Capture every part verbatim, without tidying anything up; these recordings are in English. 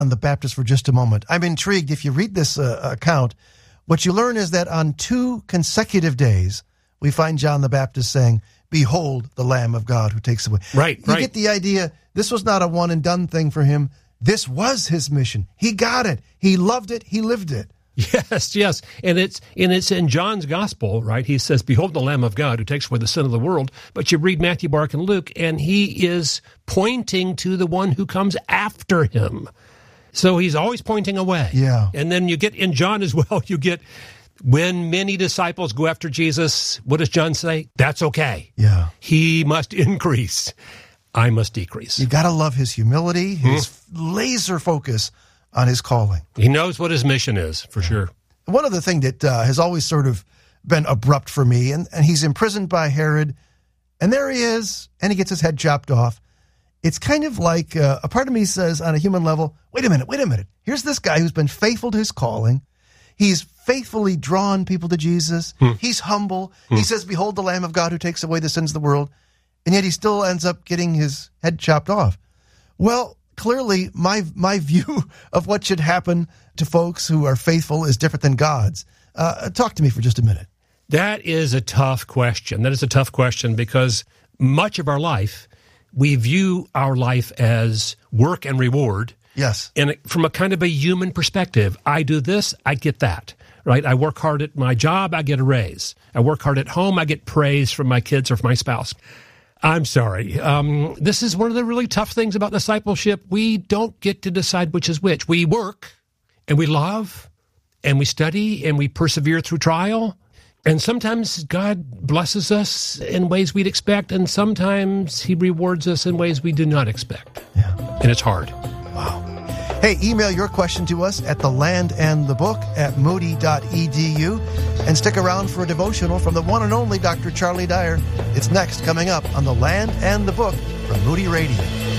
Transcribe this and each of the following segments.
on the Baptist for just a moment. I'm intrigued. If you read this uh, account, what you learn is that on two consecutive days, we find John the Baptist saying, "Behold, the Lamb of God who takes away." Right, you right. get the idea. This was not a one and done thing for him. This was his mission. He got it. He loved it. He lived it. Yes, yes. And it's and it's in John's gospel, right? He says, "Behold the Lamb of God who takes away the sin of the world." But you read Matthew, Mark, and Luke, and he is pointing to the one who comes after him. So he's always pointing away. Yeah. And then you get in John as well, you get when many disciples go after Jesus, what does John say? That's okay. Yeah. He must increase. I must decrease. You got to love his humility, his hmm? laser focus on his calling. He knows what his mission is, for sure. One other thing that uh, has always sort of been abrupt for me, and, and he's imprisoned by Herod, and there he is, and he gets his head chopped off. It's kind of like uh, a part of me says on a human level, wait a minute, wait a minute. Here's this guy who's been faithful to his calling. He's faithfully drawn people to Jesus. Hmm. He's humble. Hmm. He says, "Behold the Lamb of God who takes away the sins of the world." And yet he still ends up getting his head chopped off. Well, clearly my my view of what should happen to folks who are faithful is different than God's. Uh, talk to me for just a minute. That is a tough question. That is a tough question because much of our life, we view our life as work and reward. Yes. And from a kind of a human perspective, I do this, I get that, right? I work hard at my job, I get a raise. I work hard at home, I get praise from my kids or from my spouse. I'm sorry. Um, this is one of the really tough things about discipleship. We don't get to decide which is which. We work and we love and we study and we persevere through trial. And sometimes God blesses us in ways we'd expect, and sometimes he rewards us in ways we do not expect. Yeah. And it's hard. Wow. Hey, email your question to us at the land and the book at moody dot e d u and stick around for a devotional from the one and only Doctor Charlie Dyer. It's next, coming up on The Land and the Book from Moody Radio.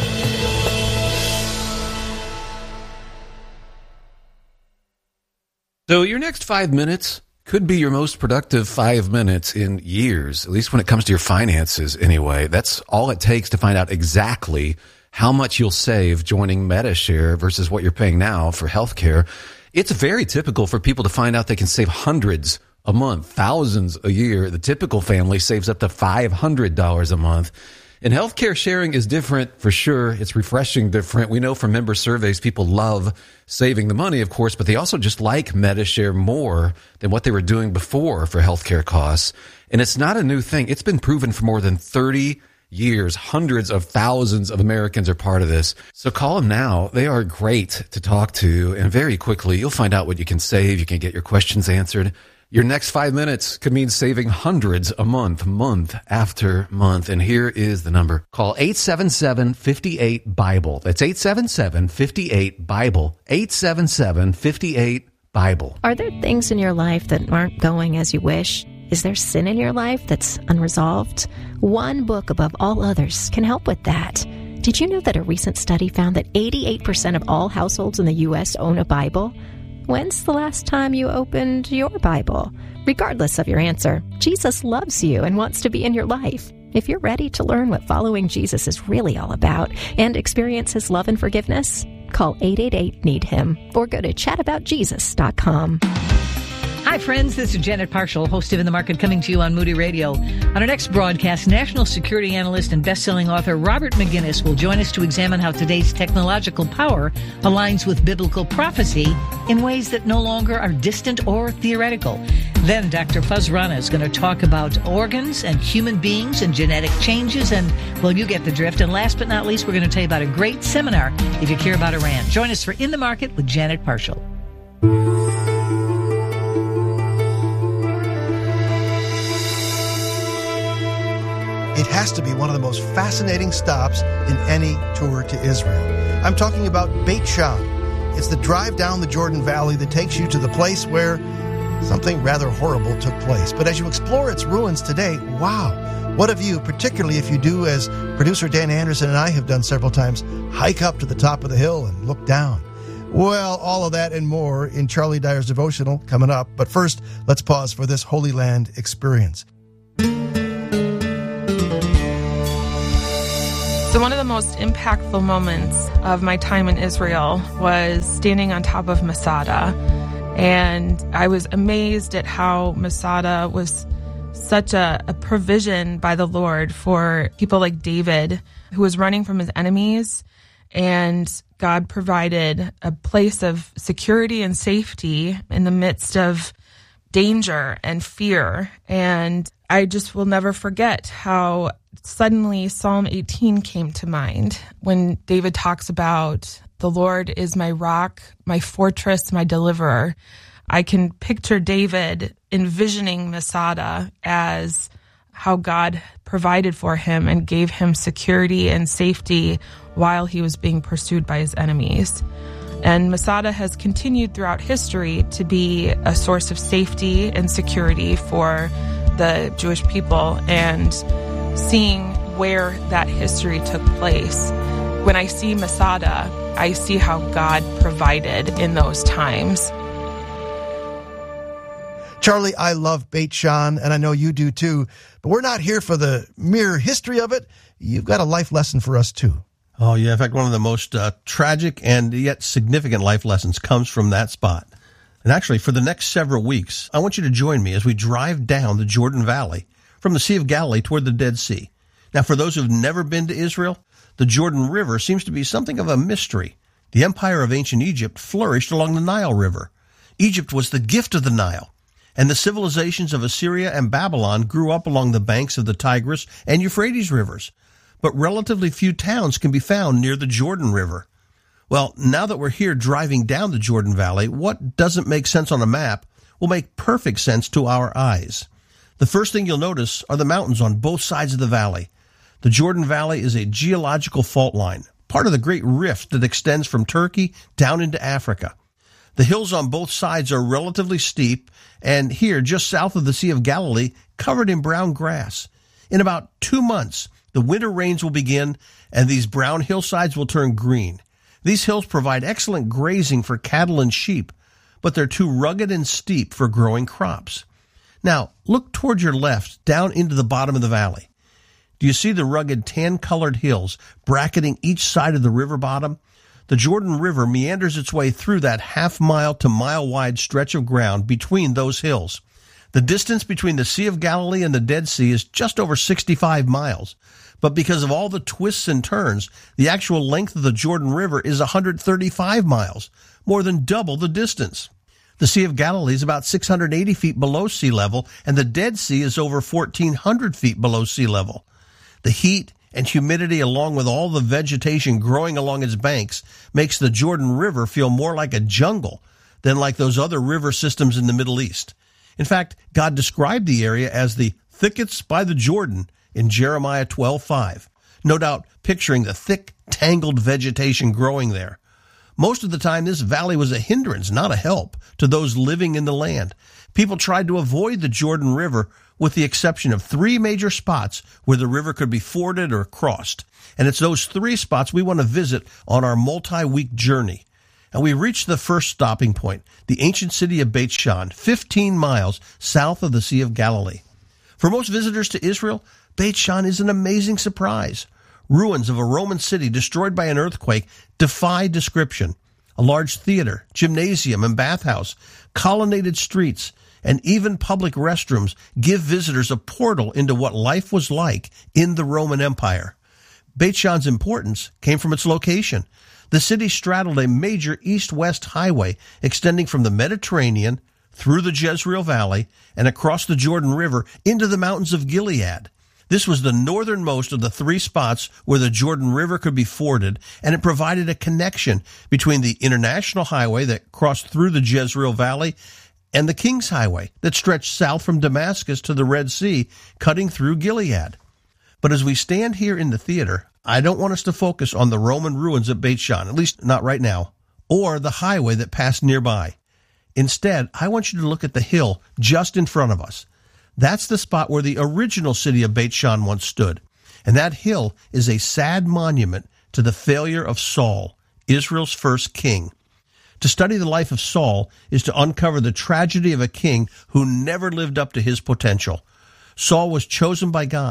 So your next five minutes could be your most productive five minutes in years, at least when it comes to your finances anyway. That's all it takes to find out exactly how much you'll save joining Medi-Share versus what you're paying now for healthcare. It's very typical for people to find out they can save hundreds a month, thousands a year. The typical family saves up to five hundred dollars a month. And healthcare sharing is different for sure. It's refreshing different. We know from member surveys, people love saving the money, of course, but they also just like Medi-Share more than what they were doing before for healthcare costs. And it's not a new thing. It's been proven for more than thirty years. Hundreds of thousands of Americans are part of this. So call them now. They are great to talk to. And very quickly, you'll find out what you can save. You can get your questions answered. Your next five minutes could mean saving hundreds a month, month after month. And here is the number. Call eight seven seven, five eight, BIBLE. That's eight seven seven, five eight, BIBLE. eight seven seven, five eight, BIBLE. Are there things in your life that aren't going as you wish? Is there sin in your life that's unresolved? One book above all others can help with that. Did you know that a recent study found that eighty-eight percent of all households in the U S own a Bible? When's the last time you opened your Bible? Regardless of your answer, Jesus loves you and wants to be in your life. If you're ready to learn what following Jesus is really all about and experience his love and forgiveness, call eight eight eight, need him or go to chat about jesus dot com. Hi, friends. This is Janet Parshall, host of In the Market, coming to you on Moody Radio. On our next broadcast, national security analyst and best-selling author Robert McGinnis will join us to examine how today's technological power aligns with biblical prophecy in ways that no longer are distant or theoretical. Then Doctor Fuz Rana is going to talk about organs and human beings and genetic changes, and, well, you get the drift. And last but not least, we're going to tell you about a great seminar if you care about Iran. Join us for In the Market with Janet Parshall. It has to be one of the most fascinating stops in any tour to Israel. I'm talking about Beit Sham. It's the drive down the Jordan Valley that takes you to the place where something rather horrible took place. But as you explore its ruins today, wow, what a view, particularly if you do, as producer Dan Anderson and I have done several times, hike up to the top of the hill and look down. Well, all of that and more in Charlie Dyer's devotional coming up. But first, let's pause for this Holy Land experience. So One of the most impactful moments of my time in Israel was standing on top of Masada. And I was amazed at how Masada was such a, a provision by the Lord for people like David, who was running from his enemies. And God provided a place of security and safety in the midst of danger and fear. And I just will never forget how suddenly Psalm eighteen came to mind when David talks about the Lord is my rock, my fortress, my deliverer. I can picture David envisioning Masada as how God provided for him and gave him security and safety while he was being pursued by his enemies. And Masada has continued throughout history to be a source of safety and security for the Jewish people, and seeing where that history took place. When I see Masada, I see how God provided in those times. Charlie, I love Beit Shan, and I know you do too, but we're not here for the mere history of it. You've got a life lesson for us too. Oh, yeah. In fact, one of the most uh, tragic and yet significant life lessons comes from that spot. And actually, for the next several weeks, I want you to join me as we drive down the Jordan Valley from the Sea of Galilee toward the Dead Sea. Now, for those who've never been to Israel, the Jordan River seems to be something of a mystery. The empire of ancient Egypt flourished along the Nile River. Egypt was the gift of the Nile, and the civilizations of Assyria and Babylon grew up along the banks of the Tigris and Euphrates rivers. But relatively few towns can be found near the Jordan River. Well, now that we're here driving down the Jordan Valley, what doesn't make sense on a map will make perfect sense to our eyes. The first thing you'll notice are the mountains on both sides of the valley. The Jordan Valley is a geological fault line, part of the Great Rift that extends from Turkey down into Africa. The hills on both sides are relatively steep, and here, just south of the Sea of Galilee, covered in brown grass. In about two months, the winter rains will begin, and these brown hillsides will turn green. These hills provide excellent grazing for cattle and sheep, but they're too rugged and steep for growing crops. Now, look toward your left, down into the bottom of the valley. Do you see the rugged tan-colored hills bracketing each side of the river bottom? The Jordan River meanders its way through that half-mile to mile-wide stretch of ground between those hills. The distance between the Sea of Galilee and the Dead Sea is just over sixty-five miles. But because of all the twists and turns, the actual length of the Jordan River is one hundred thirty-five miles, more than double the distance. The Sea of Galilee is about six hundred eighty feet below sea level, and the Dead Sea is over fourteen hundred feet below sea level. The heat and humidity, along with all the vegetation growing along its banks, makes the Jordan River feel more like a jungle than like those other river systems in the Middle East. In fact, God described the area as the thickets by the Jordan in Jeremiah twelve five, no doubt picturing the thick, tangled vegetation growing there. Most of the time, this valley was a hindrance, not a help, to those living in the land. People tried to avoid the Jordan River with the exception of three major spots where the river could be forded or crossed. And it's those three spots we want to visit on our multi-week journey. And we reached the first stopping point, the ancient city of Beit Shan, fifteen miles south of the Sea of Galilee. For most visitors to Israel, Beit Shan is an amazing surprise. Ruins of a Roman city destroyed by an earthquake defy description. A large theater, gymnasium, and bathhouse, colonnaded streets, and even public restrooms give visitors a portal into what life was like in the Roman Empire. Beit Shan's importance came from its location. The city straddled a major east-west highway extending from the Mediterranean through the Jezreel Valley and across the Jordan River into the mountains of Gilead. This was the northernmost of the three spots where the Jordan River could be forded, and it provided a connection between the international highway that crossed through the Jezreel Valley and the King's Highway that stretched south from Damascus to the Red Sea, cutting through Gilead. But as we stand here in the theater, I don't want us to focus on the Roman ruins at Beit Shan, at least not right now, or the highway that passed nearby. Instead, I want you to look at the hill just in front of us. That's the spot where the original city of Beit Shan once stood. And that hill is a sad monument to the failure of Saul, Israel's first king. To study the life of Saul is to uncover the tragedy of a king who never lived up to his potential. Saul was chosen by God,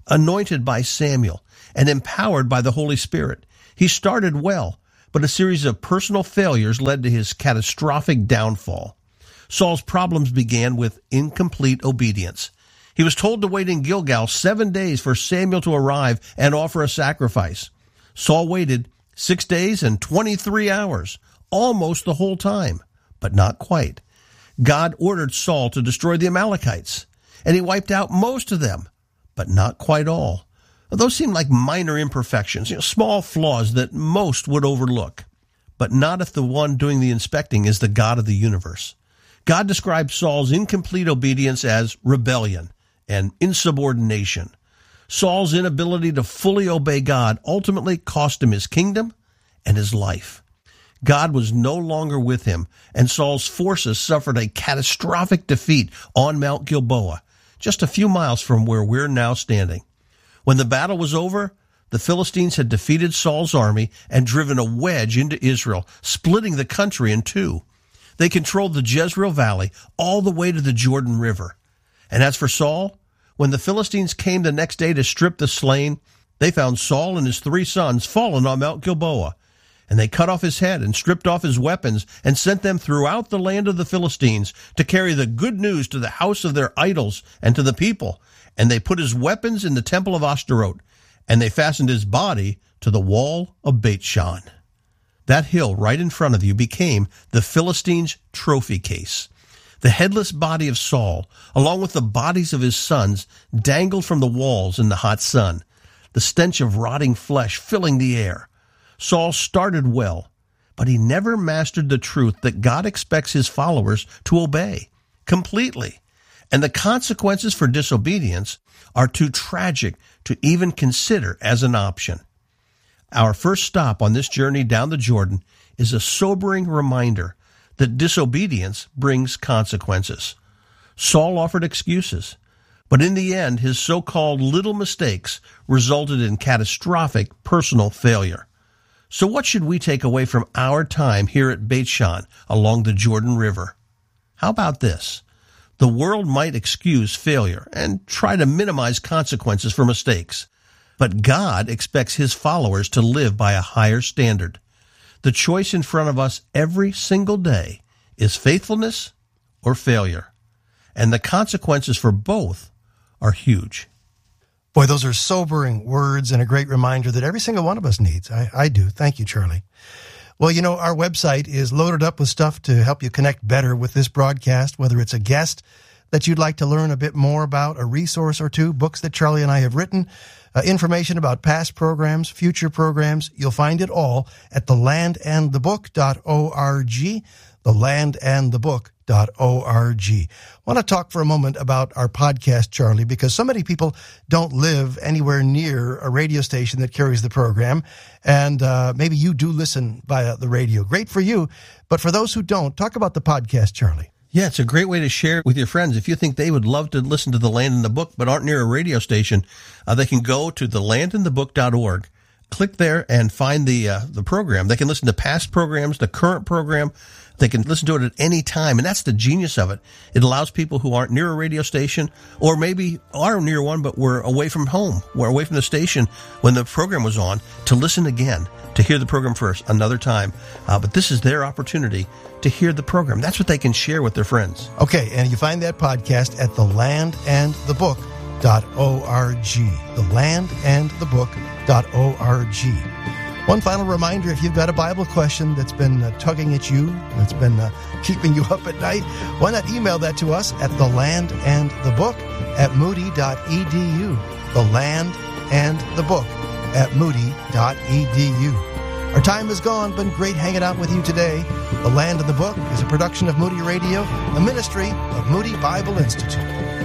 anointed by Samuel, and empowered by the Holy Spirit. He started well, but a series of personal failures led to his catastrophic downfall. Saul's problems began with incomplete obedience. He was told to wait in Gilgal seven days for Samuel to arrive and offer a sacrifice. Saul waited six days and twenty-three hours, almost the whole time, but not quite. God ordered Saul to destroy the Amalekites, and he wiped out most of them, but not quite all. Those seem like minor imperfections, you know, small flaws that most would overlook. But not if the one doing the inspecting is the God of the universe. God described Saul's incomplete obedience as rebellion and insubordination. Saul's inability to fully obey God ultimately cost him his kingdom and his life. God was no longer with him, and Saul's forces suffered a catastrophic defeat on Mount Gilboa, just a few miles from where we're now standing. When the battle was over, the Philistines had defeated Saul's army and driven a wedge into Israel, splitting the country in two. They controlled the Jezreel Valley all the way to the Jordan River. And as for Saul, when the Philistines came the next day to strip the slain, they found Saul and his three sons fallen on Mount Gilboa. And they cut off his head and stripped off his weapons and sent them throughout the land of the Philistines to carry the good news to the house of their idols and to the people. And they put his weapons in the temple of Ashtaroth, and they fastened his body to the wall of Beth-shan. That hill right in front of you became the Philistines' trophy case. The headless body of Saul, along with the bodies of his sons, dangled from the walls in the hot sun, the stench of rotting flesh filling the air. Saul started well, but he never mastered the truth that God expects his followers to obey completely. And the consequences for disobedience are too tragic to even consider as an option. Our first stop on this journey down the Jordan is a sobering reminder that disobedience brings consequences. Saul offered excuses, but in the end, his so-called little mistakes resulted in catastrophic personal failure. So what should we take away from our time here at Beth-shan along the Jordan River? How about this? The world might excuse failure and try to minimize consequences for mistakes, but God expects his followers to live by a higher standard. The choice in front of us every single day is faithfulness or failure, and the consequences for both are huge. Boy, those are sobering words and a great reminder that every single one of us needs. I, I do. Thank you, Charlie. Well, you know, our website is loaded up with stuff to help you connect better with this broadcast, whether it's a guest that you'd like to learn a bit more about, a resource or two, books that Charlie and I have written, uh, information about past programs, future programs. You'll find it all at the land and the book dot org, the land and the book dot org. I want to talk for a moment about our podcast, Charlie, because so many people don't live anywhere near a radio station that carries the program, and uh, maybe you do listen via the radio. Great for you, but for those who don't, talk about the podcast, Charlie. Yeah, it's a great way to share with your friends. If you think they would love to listen to The Land and the Book but aren't near a radio station, uh, they can go to the land and the book dot org. Click there and find the uh, the program. They can listen to past programs, the current program. They can listen to it at any time, and that's the genius of it. It allows people who aren't near a radio station, or maybe are near one but were away from home, were away from the station when the program was on, to listen again, to hear the program first another time. Uh, but this is their opportunity to hear the program. That's what they can share with their friends. Okay, and you find that podcast at the land and the book dot org. the land and the book dot org. One final reminder, if you've got a Bible question that's been uh, tugging at you, that's been uh, keeping you up at night, why not email that to us at the land and the book at moody dot e d u. the land and the book at moody dot e d u. Our time is gone. Been great hanging out with you today. The Land and the Book is a production of Moody Radio, a ministry of Moody Bible Institute.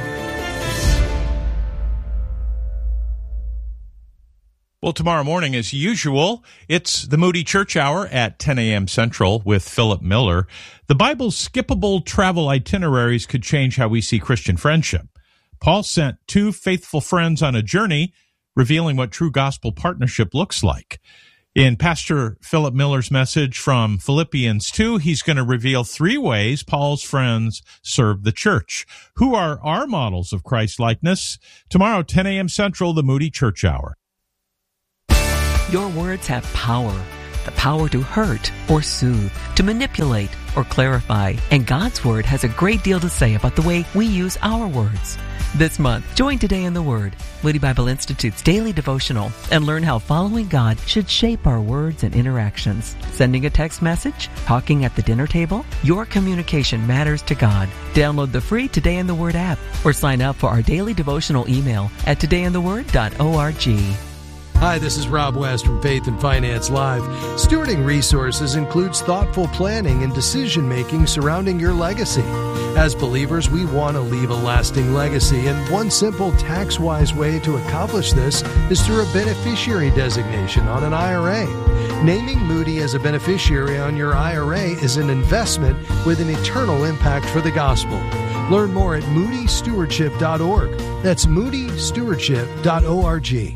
Well, tomorrow morning, as usual, it's the Moody Church Hour at ten a.m. Central with Philip Miller. The Bible's skippable travel itineraries could change how we see Christian friendship. Paul sent two faithful friends on a journey, revealing what true gospel partnership looks like. In Pastor Philip Miller's message from Philippians two, he's going to reveal three ways Paul's friends served the church. Who are our models of Christ-likeness? Tomorrow, ten a.m. Central, the Moody Church Hour. Your words have power. The power to hurt or soothe, to manipulate or clarify. And God's Word has a great deal to say about the way we use our words. This month, join Today in the Word, Moody Bible Institute's daily devotional, and learn how following God should shape our words and interactions. Sending a text message? Talking at the dinner table? Your communication matters to God. Download the free Today in the Word app or sign up for our daily devotional email at today in the word dot org. Hi, this is Rob West from Faith and Finance Live. Stewarding resources includes thoughtful planning and decision-making surrounding your legacy. As believers, we want to leave a lasting legacy, and one simple tax-wise way to accomplish this is through a beneficiary designation on an I R A. Naming Moody as a beneficiary on your I R A is an investment with an eternal impact for the gospel. Learn more at moody stewardship dot org. That's moody stewardship dot org.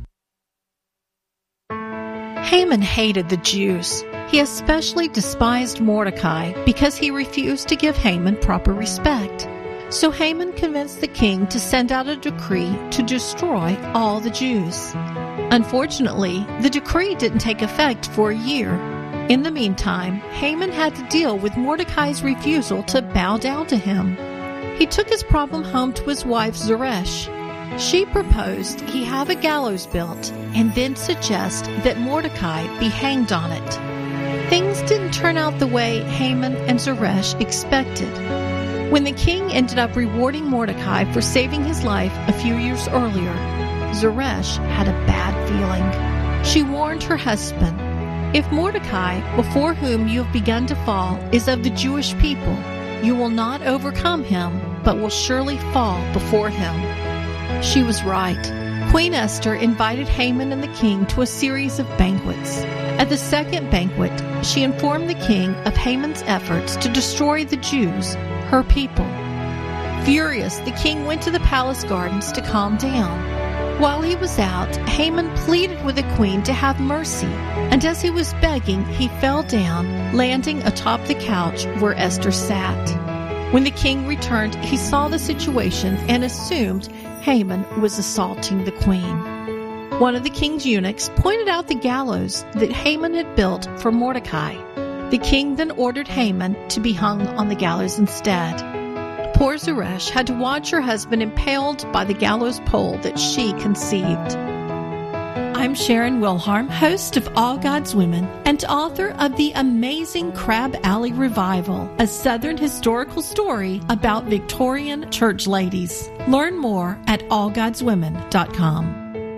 Haman hated the Jews. He especially despised Mordecai because he refused to give Haman proper respect. So Haman convinced the king to send out a decree to destroy all the Jews. Unfortunately, the decree didn't take effect for a year. In the meantime, Haman had to deal with Mordecai's refusal to bow down to him. He took his problem home to his wife Zeresh. She proposed he have a gallows built and then suggest that Mordecai be hanged on it. Things didn't turn out the way Haman and Zeresh expected. When the king ended up rewarding Mordecai for saving his life a few years earlier, Zeresh had a bad feeling. She warned her husband, "If Mordecai, before whom you have begun to fall, is of the Jewish people, you will not overcome him, but will surely fall before him." She was right. Queen Esther invited Haman and the king to a series of banquets. At the second banquet, she informed the king of Haman's efforts to destroy the Jews, her people. Furious, the king went to the palace gardens to calm down. While he was out, Haman pleaded with the queen to have mercy, and as he was begging, he fell down, landing atop the couch where Esther sat. When the king returned, he saw the situation and assumed Haman was assaulting the queen. One of the king's eunuchs pointed out the gallows that Haman had built for Mordecai. The king then ordered Haman to be hung on the gallows instead. Poor Zeresh had to watch her husband impaled by the gallows pole that she conceived. I'm Sharon Wilharm, host of All God's Women and author of The Amazing Crab Alley Revival, a Southern historical story about Victorian church ladies. Learn more at all gods women dot com.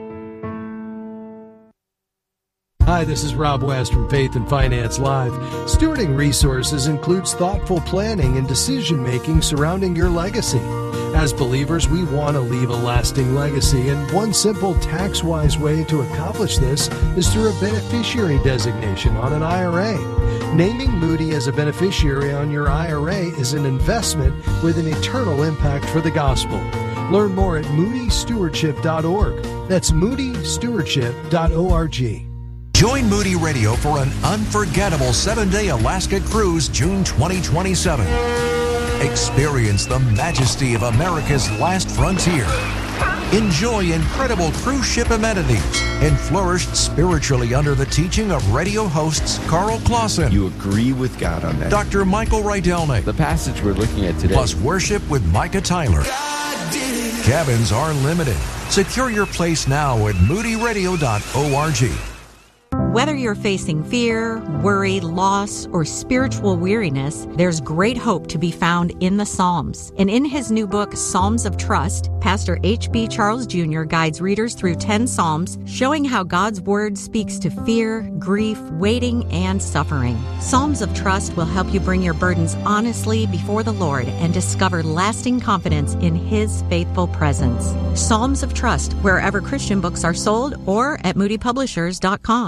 Hi, this is Rob West from Faith and Finance Live. Stewarding resources includes thoughtful planning and decision-making surrounding your legacy. As believers, we want to leave a lasting legacy, and one simple tax-wise way to accomplish this is through a beneficiary designation on an I R A. Naming Moody as a beneficiary on your I R A is an investment with an eternal impact for the gospel. Learn more at moody stewardship dot org. That's moody stewardship dot org. Join Moody Radio for an unforgettable seven-day Alaska cruise June twenty twenty-seven. Experience the majesty of America's last frontier. Enjoy incredible cruise ship amenities and flourish spiritually under the teaching of radio hosts Carl Clausen. You agree with God on that. Doctor Michael Rydelnik. The passage we're looking at today. Plus worship with Micah Tyler. Cabins are limited. Secure your place now at moody radio dot org. Whether you're facing fear, worry, loss, or spiritual weariness, there's great hope to be found in the Psalms. And in his new book, Psalms of Trust, Pastor H B Charles Junior guides readers through ten Psalms, showing how God's Word speaks to fear, grief, waiting, and suffering. Psalms of Trust will help you bring your burdens honestly before the Lord and discover lasting confidence in His faithful presence. Psalms of Trust, wherever Christian books are sold or at moody publishers dot com.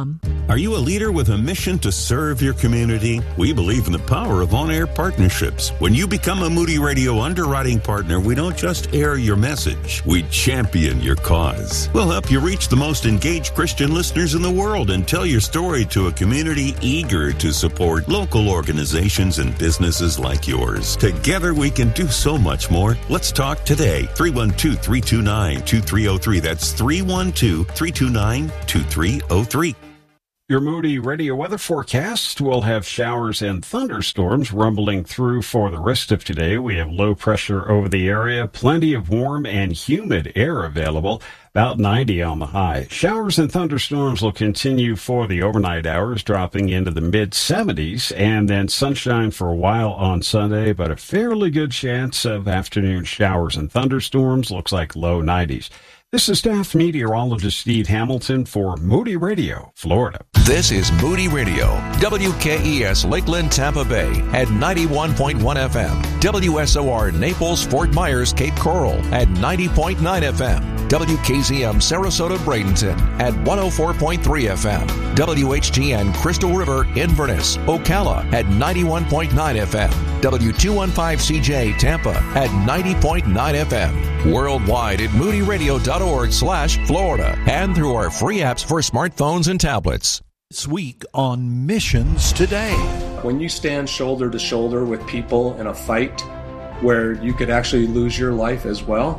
Are you a leader with a mission to serve your community? We believe in the power of on-air partnerships. When you become a Moody Radio underwriting partner, we don't just air your message, we champion your cause. We'll help you reach the most engaged Christian listeners in the world and tell your story to a community eager to support local organizations and businesses like yours. Together we can do so much more. Let's talk today. three one two, three two nine, two three zero three. That's three one two, three two nine, two three zero three. Your Moody Radio weather forecast will have showers and thunderstorms rumbling through for the rest of today. We have low pressure over the area, plenty of warm and humid air available, about ninety on the high. Showers and thunderstorms will continue for the overnight hours, dropping into the mid seventies, and then sunshine for a while on Sunday, but a fairly good chance of afternoon showers and thunderstorms. Looks like low nineties. This is staff meteorologist Steve Hamilton for Moody Radio, Florida. This is Moody Radio, W K E S Lakeland, Tampa Bay at ninety-one point one F M, W S O R Naples, Fort Myers, Cape Coral at ninety point nine F M, W K Z M Sarasota, Bradenton at one oh four point three F M, W H G N Crystal River, Inverness, Ocala at ninety-one point nine F M, W two fifteen C J Tampa at ninety point nine F M, worldwide at moody radio dot org slash Florida, and through our free apps for smartphones and tablets. This week on Missions Today. When you stand shoulder to shoulder with people in a fight where you could actually lose your life as well,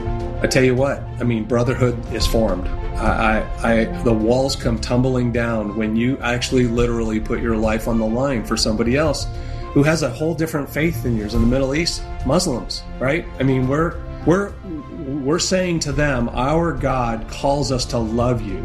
I tell you what, I mean, brotherhood is formed. I, I, I, the walls come tumbling down when you actually literally put your life on the line for somebody else who has a whole different faith than yours. In the Middle East, Muslims, right? I mean, we're we're we're saying to them, our God calls us to love you,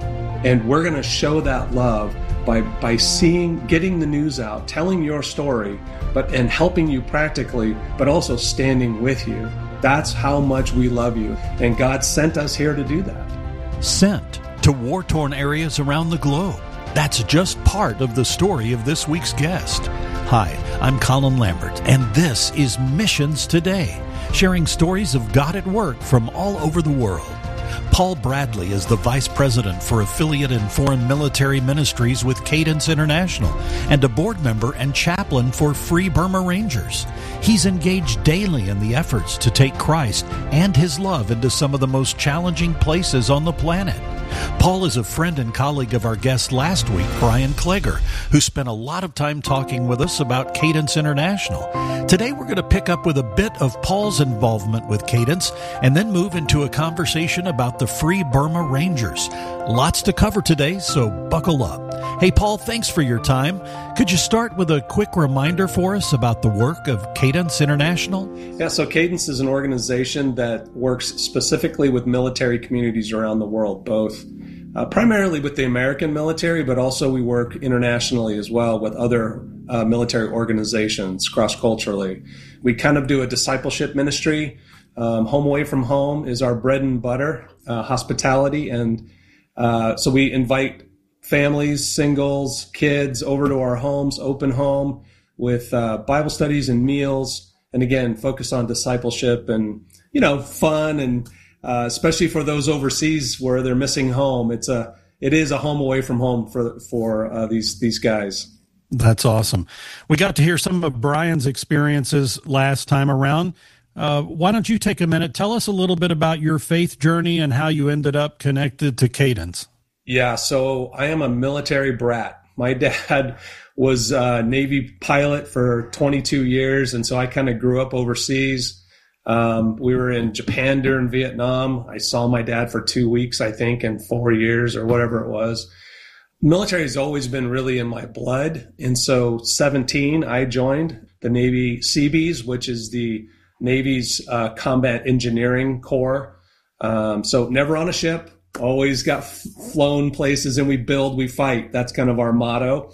and we're going to show that love by by seeing, getting the news out, telling your story, but and helping you practically, but also standing with you. That's how much we love you, and God sent us here to do that. Sent to war-torn areas around the globe. That's just part of the story of this week's guest. Hi, I'm Colin Lambert, and this is Missions Today, sharing stories of God at work from all over the world. Paul Bradley is the Vice President for Affiliate and Foreign Military Ministries with Cadence International and a board member and chaplain for Free Burma Rangers. He's engaged daily in the efforts to take Christ and His love into some of the most challenging places on the planet. Paul is a friend and colleague of our guest last week, Brian Kleger, who spent a lot of time talking with us about Cadence International. Today we're going to pick up with a bit of Paul's involvement with Cadence and then move into a conversation about the Free Burma Rangers. Lots to cover today, so buckle up. Hey, Paul, thanks for your time. Could you start with a quick reminder for us about the work of Cadence International? Yeah, so Cadence is an organization that works specifically with military communities around the world, both uh, primarily with the American military, but also we work internationally as well with other uh, military organizations cross-culturally. We kind of do a discipleship ministry. Um, home away from home is our bread and butter, uh, hospitality. And uh, so we invite families, singles, kids over to our homes, open home with uh, Bible studies and meals. And again, focus on discipleship and, you know, fun. And uh, especially for those overseas where they're missing home, it's a, it is a home away from home for, for uh, these, these guys. That's awesome. We got to hear some of Brian's experiences last time around. Uh, why don't you take a minute? Tell us a little bit about your faith journey and how you ended up connected to Cadence. Yeah, so I am a military brat. My dad was a Navy pilot for twenty-two years, and so I kind of grew up overseas. Um, we were in Japan during Vietnam. I saw my dad for two weeks, I think, in four years or whatever it was. Military has always been really in my blood, and so seventeen, I joined the Navy Seabees, which is the Navy's uh, Combat Engineering Corps. Um, so never on a ship. Always got f- flown places, and we build, we fight. That's kind of our motto.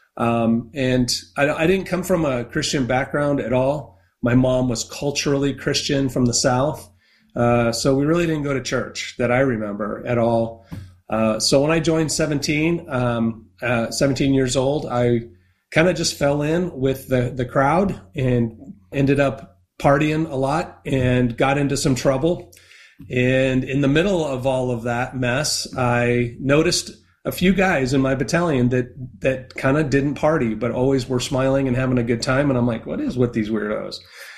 Um, and I, I didn't come from a Christian background at all. My mom was culturally Christian from the South. Uh, so we really didn't go to church that I remember at all. Uh, so when I joined seventeen, um, uh, seventeen years old, I kind of just fell in with the, the crowd and ended up partying a lot and got into some trouble. And in the middle of all of that mess, I noticed a few guys in my battalion that that kind of didn't party, but always were smiling and having a good time. And I'm like, what is with these weirdos?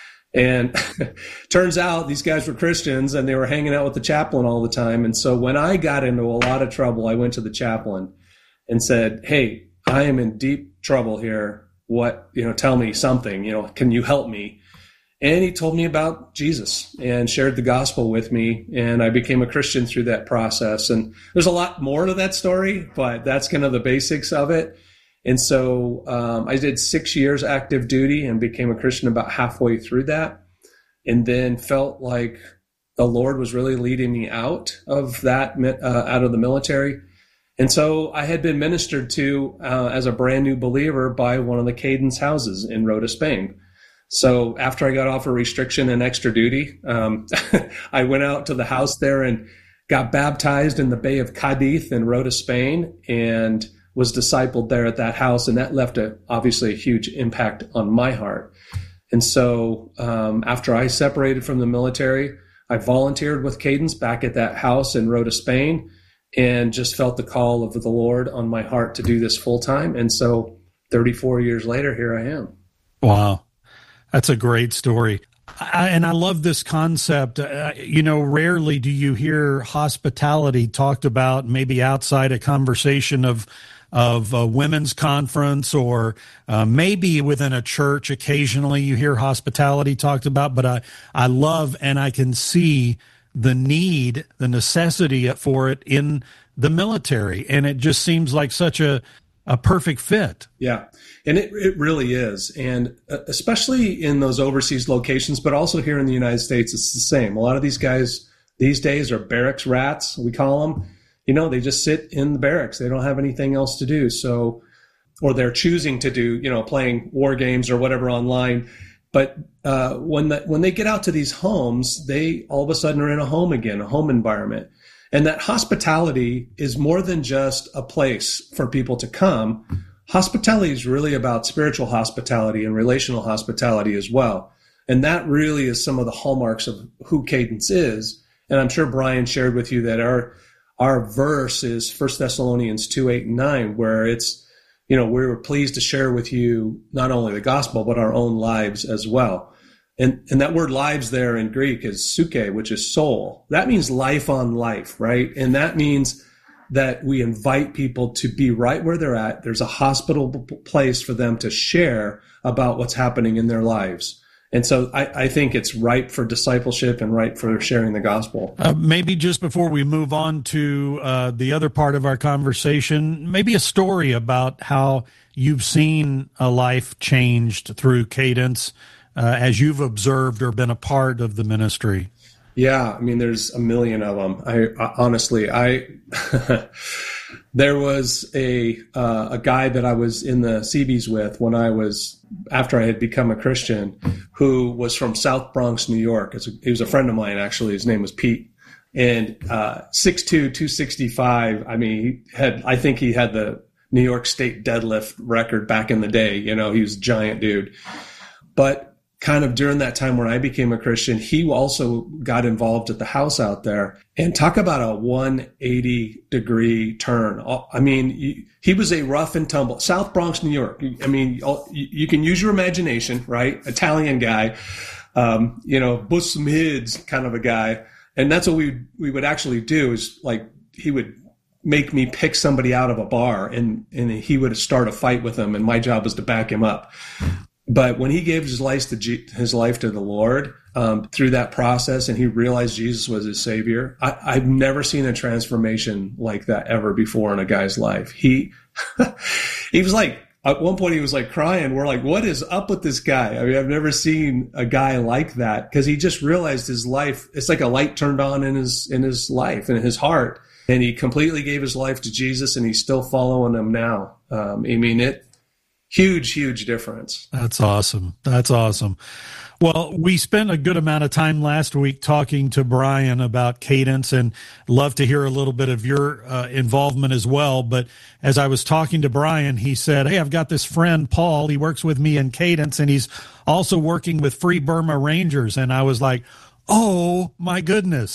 And turns out these guys were Christians and they were hanging out with the chaplain all the time. And so when I got into a lot of trouble, I went to the chaplain and said, hey, I am in deep trouble here. What, you know, tell me something, you know, can you help me? And he told me about Jesus and shared the gospel with me. And I became a Christian through that process. And there's a lot more to that story, but that's kind of the basics of it. And so um, I did six years active duty and became a Christian about halfway through that, and then felt like the Lord was really leading me out of that, uh, out of the military. And so I had been ministered to uh, as a brand new believer by one of the Cadence houses in Rota, Spain. So after I got off a restriction and extra duty, um, I went out to the house there and got baptized in the Bay of Cadiz in Rota, Spain, and was discipled there at that house, and that left a obviously a huge impact on my heart. And so um, after I separated from the military, I volunteered with Cadence back at that house in Rota, Spain, and just felt the call of the Lord on my heart to do this full time. And so thirty-four years later, here I am. Wow. That's a great story. I, and I love this concept. Uh, you know, rarely do you hear hospitality talked about maybe outside a conversation of of a women's conference, or uh, maybe within a church. Occasionally you hear hospitality talked about, but I, I love and I can see the need, the necessity for it in the military. And it just seems like such a, a perfect fit. Yeah. And it, it really is. And especially in those overseas locations, but also here in the United States, it's the same. A lot of these guys these days are barracks rats, we call them. You know, they just sit in the barracks. They don't have anything else to do. So, or they're choosing to do, you know, playing war games or whatever online. But uh, when the, when they get out to these homes, they all of a sudden are in a home again, a home environment. And that hospitality is more than just a place for people to come. Hospitality is really about spiritual hospitality and relational hospitality as well. And that really is some of the hallmarks of who Cadence is. And I'm sure Brian shared with you that our Our verse is First Thessalonians two, eight, and nine, where it's, you know, we were pleased to share with you not only the gospel, but our own lives as well. And and that word lives there in Greek is suke, which is soul. That means life on life, right? And that means that we invite people to be right where they're at. There's a hospitable place for them to share about what's happening in their lives. And so I, I think it's ripe for discipleship and ripe for sharing the gospel. Uh, maybe just before we move on to uh, the other part of our conversation, maybe a story about how you've seen a life changed through Cadence uh, as you've observed or been a part of the ministry. Yeah, I mean, there's a million of them. I, I honestly, I there was a uh, a guy that I was in the Seabees with when I was after I had become a Christian, who was from South Bronx, New York. A, he was a friend of mine, actually. His name was Pete, and uh, six two, two sixty-five. I mean, he had I think he had the New York State deadlift record back in the day. You know, he was a giant dude, but kind of during that time when I became a Christian, he also got involved at the house out there, and talk about a one eighty degree turn. I mean, he was a rough and tumble, South Bronx, New York. I mean, you can use your imagination, right? Italian guy, um, you know, bust some hids kind of a guy. And that's what we, we would actually do is like, he would make me pick somebody out of a bar, and, and he would start a fight with them. And my job was to back him up. But when he gave his life to G- his life to the Lord um, through that process, and he realized Jesus was his Savior, I- I've never seen a transformation like that ever before in a guy's life. He he was like, at one point he was like crying. We're like, what is up with this guy? I mean, I've never seen a guy like that, because he just realized his life. It's like a light turned on in his in his life and in his heart, and he completely gave his life to Jesus, and he's still following him now. Um, I mean, it. Huge, huge difference. That's awesome. That's awesome. Well, we spent a good amount of time last week talking to Brian about Cadence, and love to hear a little bit of your uh, involvement as well. But as I was talking to Brian, he said, hey, I've got this friend, Paul. He works with me in Cadence, and he's also working with Free Burma Rangers. And I was like, oh, my goodness.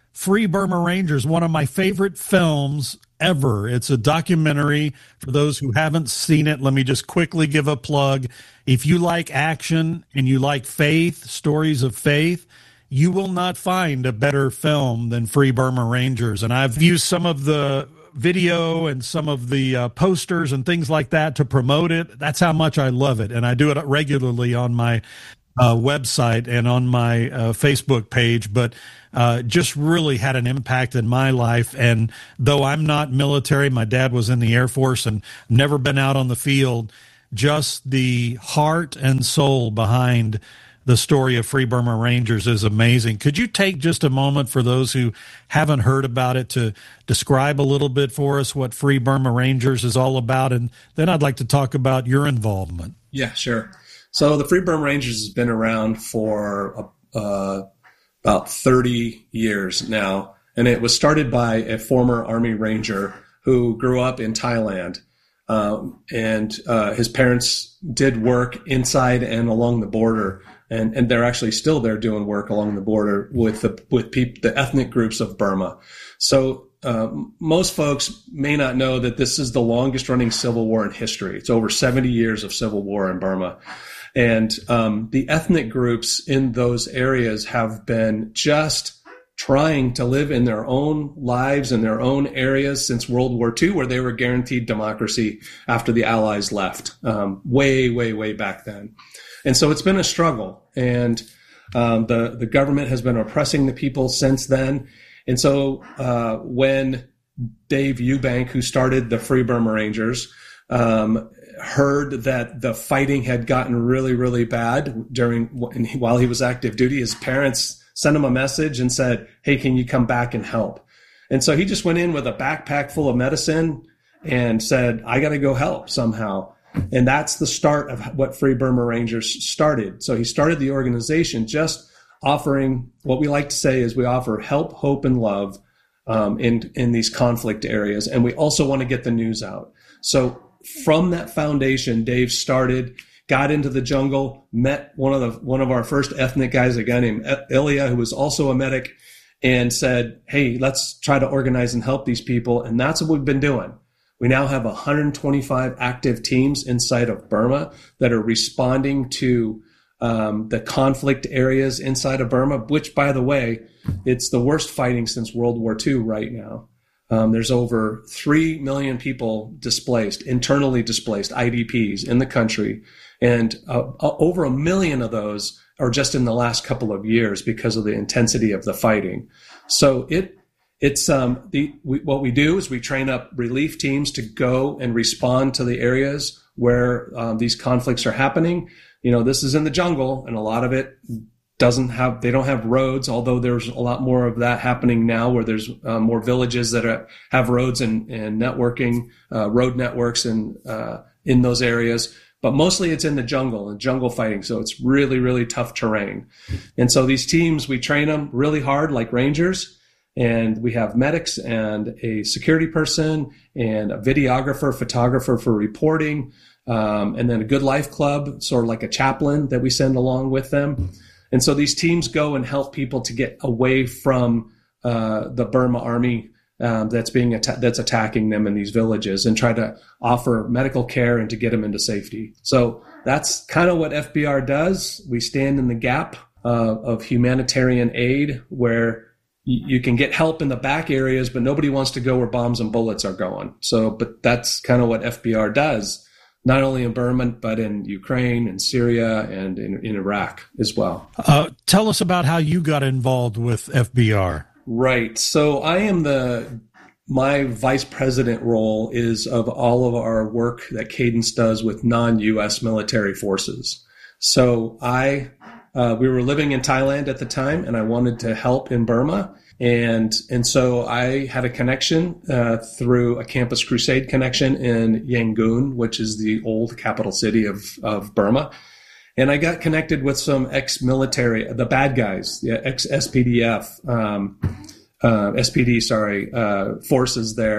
Free Burma Rangers, one of my favorite films ever. It's a documentary. For those who haven't seen it, let me just quickly give a plug. If you like action and you like faith, stories of faith, you will not find a better film than Free Burma Rangers. And I've used some of the video and some of the uh, posters and things like that to promote it. That's how much I love it. And I do it regularly on my uh, website and on my uh, Facebook page. But uh, just really had an impact in my life. And though I'm not military, my dad was in the Air Force and never been out on the field, just the heart and soul behind the story of Free Burma Rangers is amazing. Could you take just a moment for those who haven't heard about it to describe a little bit for us what Free Burma Rangers is all about? And then I'd like to talk about your involvement. Yeah, sure. So the Free Burma Rangers has been around for uh, about thirty years now. And it was started by a former Army Ranger who grew up in Thailand. Um, and uh, his parents did work inside and along the border. And, and they're actually still there doing work along the border with the with peop, the ethnic groups of Burma. So uh, most folks may not know that this is the longest running civil war in history. It's over seventy years of civil war in Burma. And um, the ethnic groups in those areas have been just trying to live in their own lives in their own areas since World War Two, where they were guaranteed democracy after the Allies left, um, way, way, way back then. And so it's been a struggle, and um, the, the government has been oppressing the people since then. And so uh, when Dave Eubank, who started the Free Burma Rangers, um, heard that the fighting had gotten really, really bad during while he was active duty, his parents sent him a message and said, hey, can you come back and help? And so he just went in with a backpack full of medicine and said, I got to go help somehow. And that's the start of what Free Burma Rangers started. So he started the organization just offering, what we like to say is we offer help, hope, and love um, in, in these conflict areas. And we also want to get the news out. So from that foundation, Dave started, got into the jungle, met one of the one of our first ethnic guys, a guy named Ilya, who was also a medic, and said, hey, let's try to organize and help these people. And that's what we've been doing. We now have one hundred twenty-five active teams inside of Burma that are responding to um, the conflict areas inside of Burma, which, by the way, it's the worst fighting since World War Two right now. Um, there's over three million people displaced, internally displaced, I D Ps in the country. And uh, over a million of those are just in the last couple of years because of the intensity of the fighting. So it It's um, the we, what we do is we train up relief teams to go and respond to the areas where um, these conflicts are happening. You know, this is in the jungle, and a lot of it doesn't have. They don't have roads, although there's a lot more of that happening now, where there's uh, more villages that are, have roads and, and networking, uh, road networks, and uh, in those areas. But mostly it's in the jungle and jungle fighting. So it's really, really tough terrain. And so these teams, we train them really hard, like Rangers. And we have medics and a security person and a videographer, photographer for reporting, um, and then a Good Life Club, sort of like a chaplain that we send along with them. And so these teams go and help people to get away from uh, the Burma army um, that's being atta- that's attacking them in these villages, and try to offer medical care and to get them into safety. So that's kind of what F B R does. We stand in the gap uh, of humanitarian aid, where you can get help in the back areas, but nobody wants to go where bombs and bullets are going. So, but that's kind of what F B R does, not only in Burma, but in Ukraine and Syria and in, in Iraq as well. Uh, tell us about how you got involved with F B R. Right. So I am the, my vice president role is of all of our work that Cadence does with non-U S military forces. So I Uh, we were living in Thailand at the time, and I wanted to help in Burma. And and so I had a connection uh, through a Campus Crusade connection in Yangon, which is the old capital city of, of Burma. And I got connected with some ex-military, the bad guys, the ex-S P D F, um, uh, S P D, sorry, uh, forces there.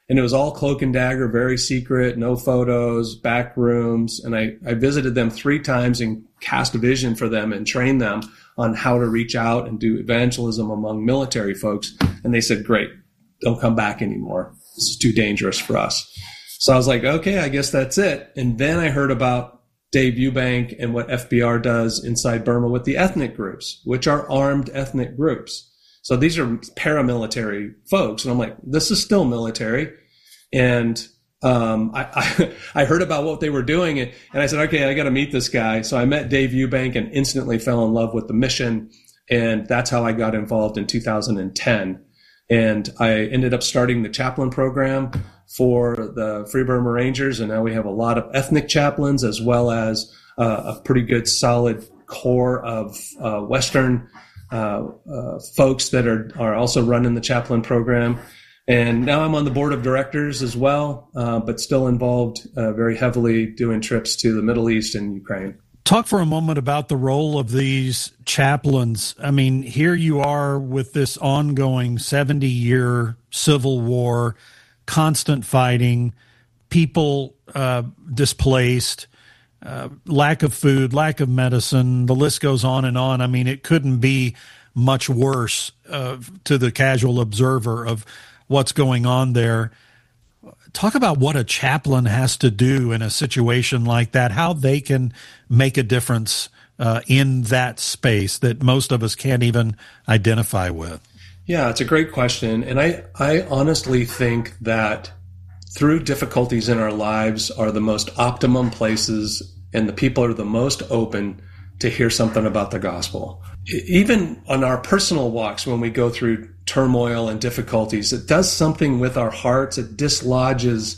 And it was all cloak and dagger, very secret, no photos, back rooms. And I, I visited them three times and cast a vision for them and trained them on how to reach out and do evangelism among military folks. And they said, great, don't come back anymore. This is too dangerous for us. So I was like, okay, I guess that's it. And then I heard about Dave Eubank and what F B R does inside Burma with the ethnic groups, which are armed ethnic groups. So these are paramilitary folks. And I'm like, this is still military. And um, I, I, I heard about what they were doing. And, and I said, okay, I got to meet this guy. So I met Dave Eubank and instantly fell in love with the mission. And that's how I got involved in two thousand ten. And I ended up starting the chaplain program for the Free Burma Rangers. And now we have a lot of ethnic chaplains as well as uh, a pretty good solid core of uh, Western uh, uh, folks that are, are also running the chaplain program. And now I'm on the board of directors as well, uh, but still involved uh, very heavily doing trips to the Middle East and Ukraine. Talk for a moment about the role of these chaplains. I mean, here you are with this ongoing seventy-year civil war, constant fighting, people uh, displaced, uh, lack of food, lack of medicine. The list goes on and on. I mean, it couldn't be much worse uh, to the casual observer of what's going on there. Talk about what a chaplain has to do in a situation like that, how they can make a difference uh, in that space that most of us can't even identify with. Yeah, it's a great question. And I, I honestly think that through difficulties in our lives are the most optimum places and the people are the most open to hear something about the gospel. Even on our personal walks, when we go through turmoil and difficulties, it does something with our hearts. It dislodges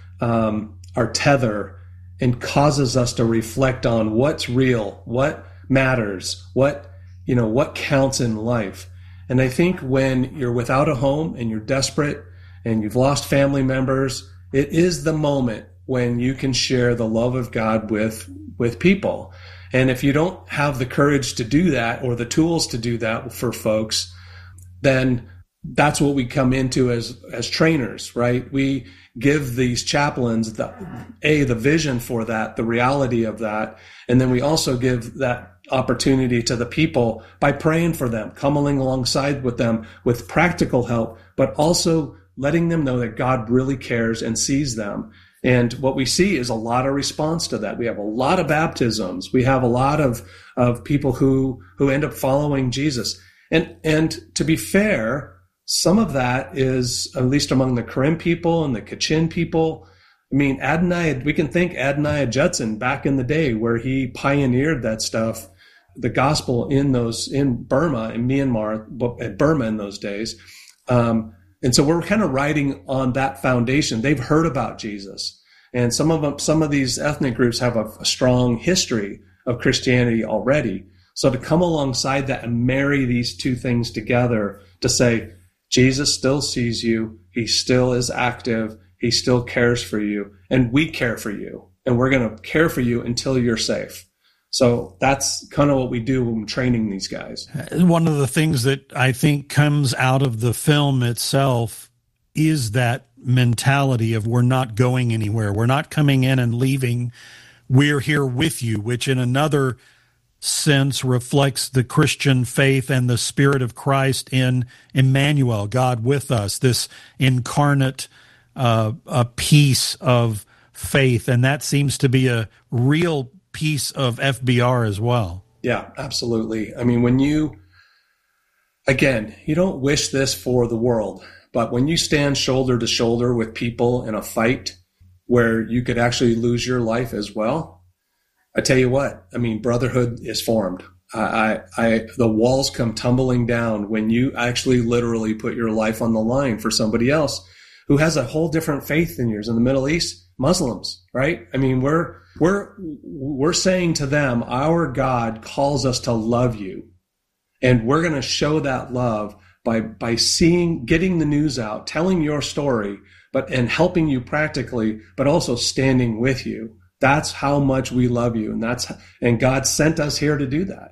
um, our tether and causes us to reflect on what's real, what matters, what, you know, what counts in life. And I think when you're without a home and you're desperate and you've lost family members, it is the moment when you can share the love of God with, with people. And if you don't have the courage to do that or the tools to do that for folks, then that's what we come into as, as trainers, right? We give these chaplains the, a, the vision for that, the reality of that. And then we also give that opportunity to the people by praying for them, coming alongside with them with practical help, but also letting them know that God really cares and sees them. And what we see is a lot of response to that. We have a lot of baptisms. We have a lot of, of people who, who end up following Jesus. And, and to be fair, some of that is, at least among the Karen people and the Kachin people. I mean, Adonai, we can think Adonai Judson back in the day where he pioneered that stuff, the gospel in those, in Burma, in Myanmar, Burma in those days. Um, And so we're kind of riding on that foundation. They've heard about Jesus. And some of them, some of these ethnic groups have a, a strong history of Christianity already. So to come alongside that and marry these two things together to say, Jesus still sees you. He still is active. He still cares for you. And we care for you. And we're going to care for you until you're safe. So that's kind of what we do when training these guys. One of the things that I think comes out of the film itself is that mentality of we're not going anywhere. We're not coming in and leaving. We're here with you, which in another sense reflects the Christian faith and the Spirit of Christ in Emmanuel, God with us, this incarnate uh, a piece of faith. And that seems to be a real piece of F B R as well. Yeah, absolutely. I mean, when you, again, you don't wish this for the world, but when you stand shoulder to shoulder with people in a fight where you could actually lose your life as well, I tell you what, I mean, brotherhood is formed. I, I, the walls come tumbling down when you actually literally put your life on the line for somebody else who has a whole different faith than yours. In the Middle East, Muslims, right? I mean, we're, we're, we're saying to them, our God calls us to love you. And we're going to show that love by, by seeing, getting the news out, telling your story, but, and helping you practically, but also standing with you. That's how much we love you. And that's, and God sent us here to do that.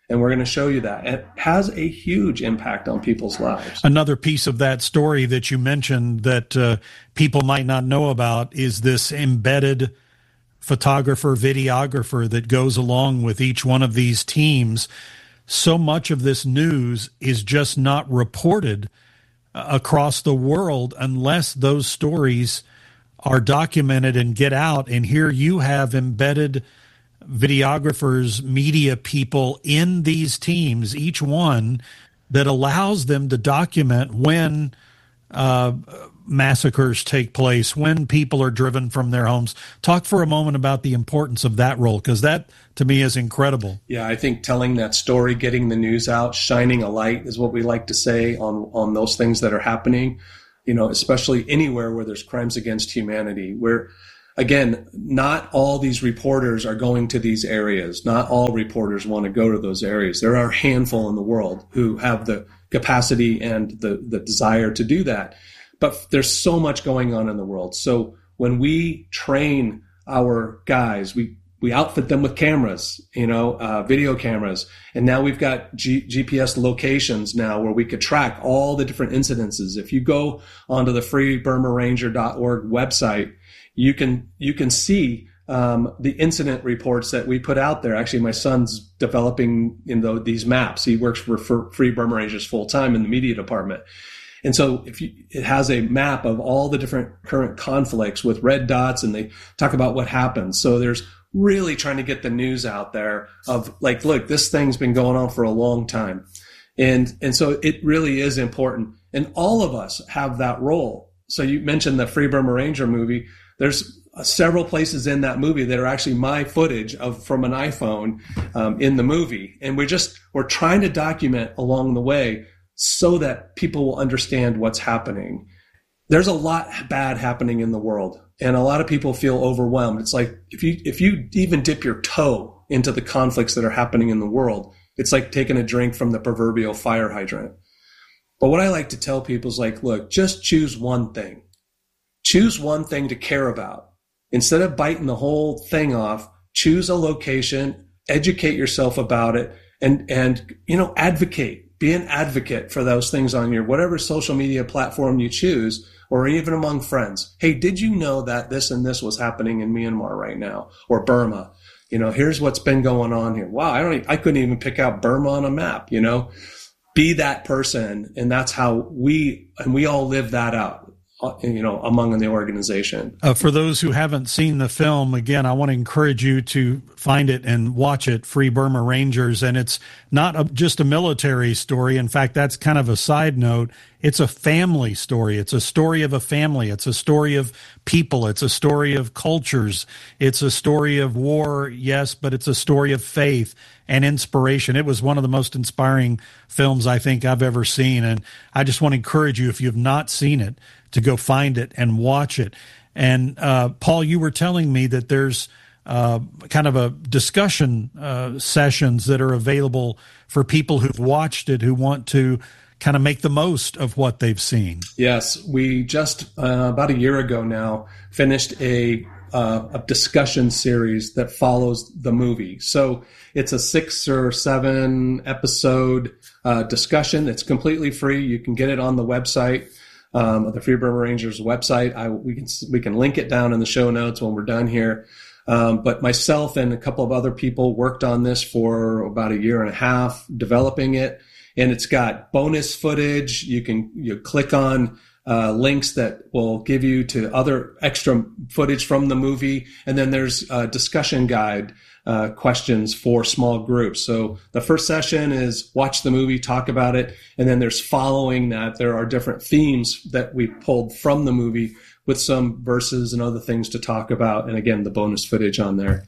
And we're going to show you that. It has a huge impact on people's lives. Another piece of that story that you mentioned that uh, people might not know about is this embedded photographer, videographer that goes along with each one of these teams. So much of this news is just not reported uh, across the world unless those stories are documented and get out. And here you have embedded videographers, media people in these teams, each one, that allows them to document when uh, massacres take place, when people are driven from their homes. Talk for a moment about the importance of that role, because that, to me, is incredible. Yeah, I think telling that story, getting the news out, shining a light is what we like to say on, on those things that are happening, you know, especially anywhere where there's crimes against humanity, where again, not all these reporters are going to these areas. Not all reporters want to go to those areas. There are a handful in the world who have the capacity and the, the desire to do that. But there's so much going on in the world. So when we train our guys, we, we outfit them with cameras, you know, uh, video cameras. And now we've got G- GPS locations now where we could track all the different incidences. If you go onto the free burma ranger dot org website, You can you can see um, the incident reports that we put out there. Actually, my son's developing in the, these maps. He works for, for Free Burma Rangers full time in the media department, and so if you, it has a map of all the different current conflicts with red dots, and they talk about what happened. So there's really trying to get the news out there of like, look, this thing's been going on for a long time, and and so it really is important, and all of us have that role. So you mentioned the Free Burma Ranger movie. There's uh, several places in that movie that are actually my footage of from an iPhone um, in the movie. And we're just, we're trying to document along the way so that people will understand what's happening. There's a lot bad happening in the world, and a lot of people feel overwhelmed. It's like if you, if you even dip your toe into the conflicts that are happening in the world, it's like taking a drink from the proverbial fire hydrant. But what I like to tell people is like, look, just choose one thing. Choose one thing to care about. Instead of biting the whole thing off, choose a location, educate yourself about it, and, and, you know, advocate. Be an advocate for those things on your whatever social media platform you choose, or even among friends. Hey, did you know that this and this was happening in Myanmar right now, or Burma? You know, here's what's been going on here. Wow, I don't, even, I couldn't even pick out Burma on a map. You know, be that person, and that's how we and we all live that out. You know, among the organization. Uh, for those who haven't seen the film, again, I want to encourage you to find it and watch it, Free Burma Rangers. And it's not a, just a military story. In fact, that's kind of a side note. It's a family story. It's a story of a family. It's a story of people. It's a story of cultures. It's a story of war, yes, but it's a story of faith and inspiration. It was one of the most inspiring films I think I've ever seen. And I just want to encourage you, if you have not seen it, to go find it and watch it. And uh, Paul, you were telling me that there's uh, kind of a discussion uh, sessions that are available for people who've watched it, who want to kind of make the most of what they've seen. Yes, we just uh, about a year ago now finished a uh, a discussion series that follows the movie. So it's a six or seven episode uh, discussion. It's completely free. You can get it on the website. Um, the Free Burma Rangers website. I, we can we can link it down in the show notes when we're done here. Um, but myself and a couple of other people worked on this for about a year and a half, developing it. And it's got bonus footage. You can you click on uh, links that will give you to other extra footage from the movie. And then there's a discussion guide uh, questions for small groups. So the first session is watch the movie, talk about it. And then there's following that. There are different themes that we pulled from the movie with some verses and other things to talk about. And again, the bonus footage on there.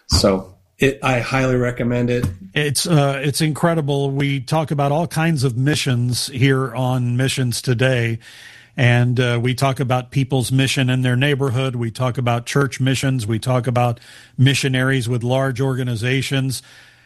So it, I highly recommend it. It's uh, it's incredible. We talk about all kinds of missions here on Missions Today. And uh, we talk about people's mission in their neighborhood. We talk about church missions. We talk about missionaries with large organizations.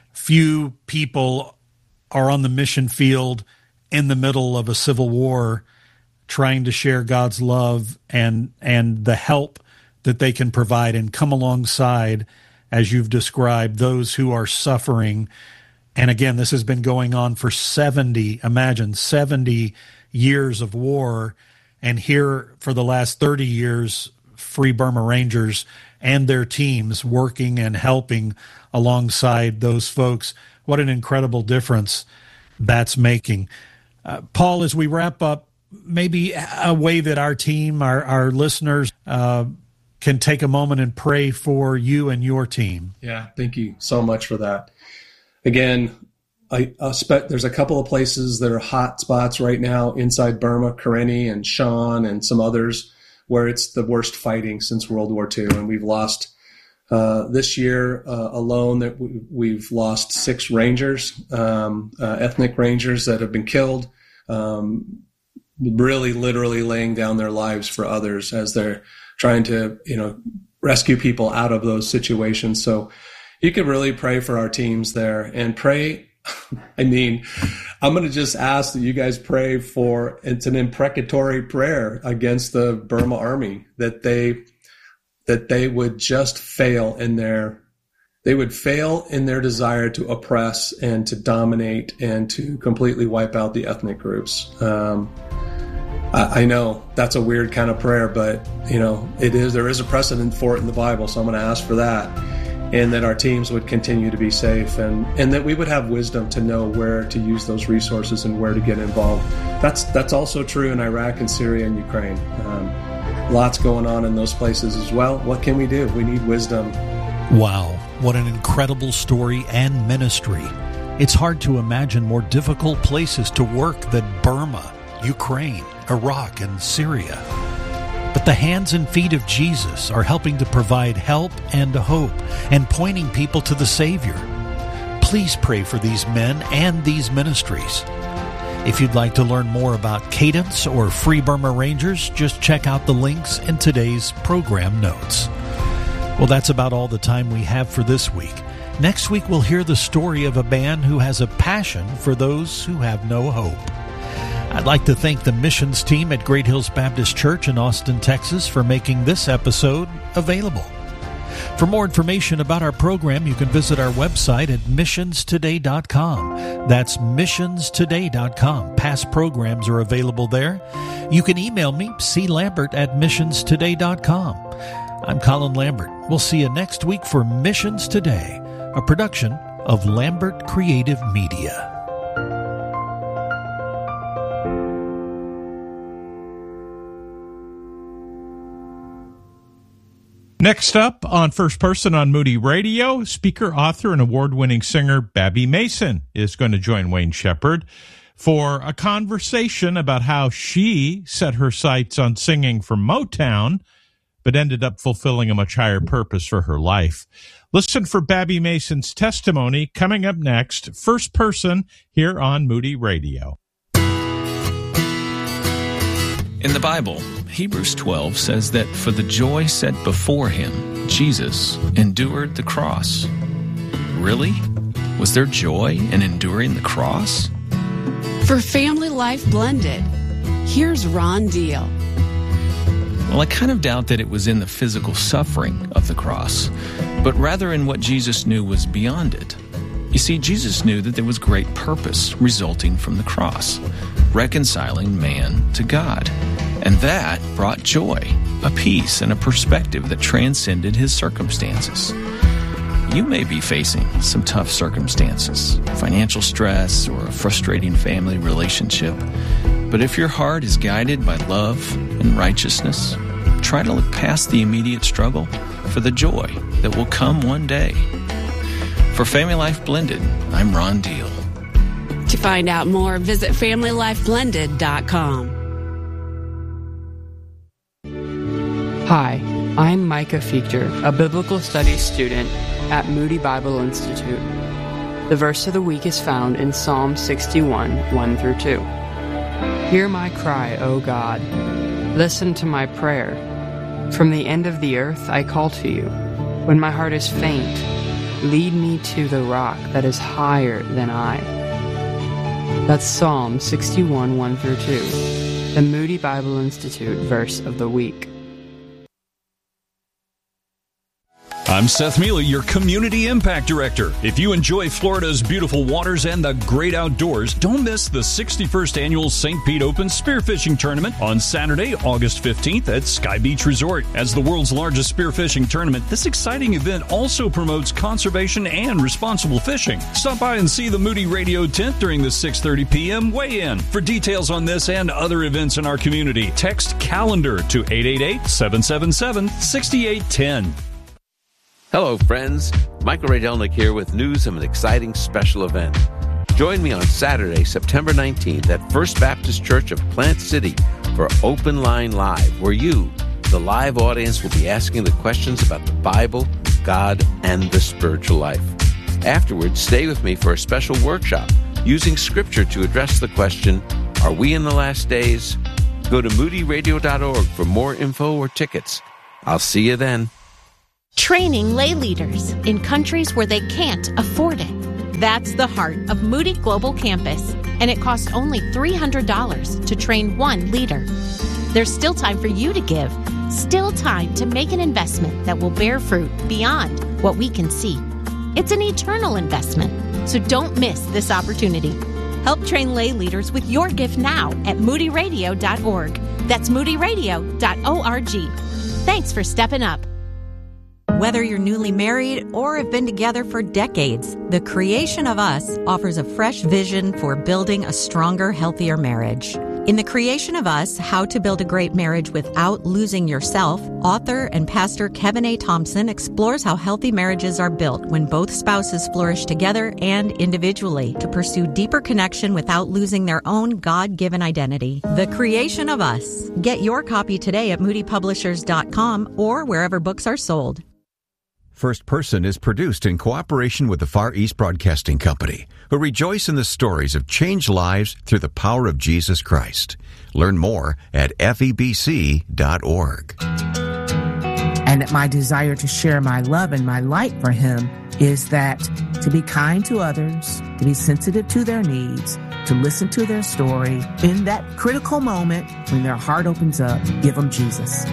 Few people are on the mission field in the middle of a civil war trying to share God's love and and the help that they can provide and come alongside, as you've described, those who are suffering And again, this has been going on for seventy, imagine, seventy years of war. And here for the last thirty years, Free Burma Rangers and their teams working and helping alongside those folks. What an incredible difference that's making. Uh, Paul, as we wrap up, maybe a way that our team, our, our listeners, uh, can take a moment and pray for you and your team. Yeah, thank you so much for that. Again, I, I spe- there's a couple of places that are hot spots right now inside Burma, Karenni and Shan and some others, where it's the worst fighting since World War Two. And we've lost, uh, this year uh, alone, that we, we've lost six rangers, um, uh, ethnic rangers that have been killed, um, really literally laying down their lives for others as they're trying to, you know, rescue people out of those situations. So you could really pray for our teams there and pray. I mean, I'm going to just ask that you guys pray for, it's an imprecatory prayer against the Burma army, that they, that they would just fail in their, they would fail in their desire to oppress and to dominate and to completely wipe out the ethnic groups. Um, I, I know that's a weird kind of prayer, but you know, it is, there is a precedent for it in the Bible. So I'm going to ask for that. And that our teams would continue to be safe, and, and that we would have wisdom to know where to use those resources and where to get involved. That's that's also true in Iraq and Syria and Ukraine. Um, lots going on in those places as well. What can we do? We need wisdom. Wow, what an incredible story and ministry. It's hard to imagine more difficult places to work than Burma, Ukraine, Iraq, and Syria. But the hands and feet of Jesus are helping to provide help and hope and pointing people to the Savior. Please pray for these men and these ministries. If you'd like to learn more about Cadence or Free Burma Rangers, just check out the links in today's program notes. Well, that's about all the time we have for this week. Next week, we'll hear the story of a man who has a passion for those who have no hope. I'd like to thank the missions team at Great Hills Baptist Church in Austin, Texas, for making this episode available. For more information about our program, you can visit our website at missions today dot com. That's missions today dot com. Past programs are available there. You can email me, c lambert at missions today dot com. I'm Colin Lambert. We'll see you next week for Missions Today, a production of Lambert Creative Media. Next up on First Person on Moody Radio, speaker, author, and award-winning singer Babby Mason is going to join Wayne Shepherd for a conversation about how she set her sights on singing for Motown, but ended up fulfilling a much higher purpose for her life. Listen for Babby Mason's testimony coming up next, First Person, here on Moody Radio. In the Bible, Hebrews twelve says that for the joy set before him, Jesus endured the cross. Really? Was there joy in enduring the cross? For Family Life Blended, here's Ron Deal. Well, I kind of doubt that it was in the physical suffering of the cross, but rather in what Jesus knew was beyond it. You see, Jesus knew that there was great purpose resulting from the cross, reconciling man to God. And that brought joy, a peace, and a perspective that transcended his circumstances. You may be facing some tough circumstances, financial stress, or a frustrating family relationship. But if your heart is guided by love and righteousness, try to look past the immediate struggle for the joy that will come one day. For Family Life Blended, I'm Ron Deal. To find out more, visit family life blended dot com. Hi, I'm Micah Fichter, a biblical studies student at Moody Bible Institute. The verse of the week is found in Psalm sixty-one, one through two. Hear my cry, O God. Listen to my prayer. From the end of the earth I call to you. When my heart is faint, lead me to the rock that is higher than I. That's Psalm sixty-one, one through two, the Moody Bible Institute verse of the week. I'm Seth Mealy, your Community Impact Director. If you enjoy Florida's beautiful waters and the great outdoors, don't miss the sixty-first Annual Saint Pete Open Spearfishing Tournament on Saturday, August fifteenth at Sky Beach Resort. As the world's largest spearfishing tournament, this exciting event also promotes conservation and responsible fishing. Stop by and see the Moody Radio tent during the six thirty p.m. weigh-in. For details on this and other events in our community, text CALENDAR to eight eight eight, seven seven seven, six eight one zero. Hello, friends. Michael Ray Delnick here with news of an exciting special event. Join me on Saturday, September nineteenth at First Baptist Church of Plant City for Open Line Live, where you, the live audience, will be asking the questions about the Bible, God, and the spiritual life. Afterwards, stay with me for a special workshop using Scripture to address the question, are we in the last days? Go to moody radio dot org for more info or tickets. I'll see you then. Training lay leaders in countries where they can't afford it. That's the heart of Moody Global Campus, and it costs only three hundred dollars to train one leader. There's still time for you to give, still time to make an investment that will bear fruit beyond what we can see. It's an eternal investment, so don't miss this opportunity. Help train lay leaders with your gift now at moody radio dot org. That's moody radio dot org. Thanks for stepping up. Whether you're newly married or have been together for decades, The Creation of Us offers a fresh vision for building a stronger, healthier marriage. In The Creation of Us, How to Build a Great Marriage Without Losing Yourself, author and pastor Kevin A. Thompson explores how healthy marriages are built when both spouses flourish together and individually to pursue deeper connection without losing their own God-given identity. The Creation of Us. Get your copy today at moody publishers dot com or wherever books are sold. First Person is produced in cooperation with the Far East Broadcasting Company, who rejoice in the stories of changed lives through the power of Jesus Christ. Learn more at F E B C dot org. And my desire to share my love and my light for Him is that to be kind to others, to be sensitive to their needs, to listen to their story. In that critical moment when their heart opens up, give them Jesus.